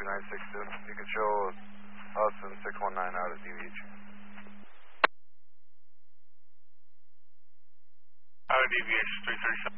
2962. You can show us and 619 out of DVH. Out of DVH 337.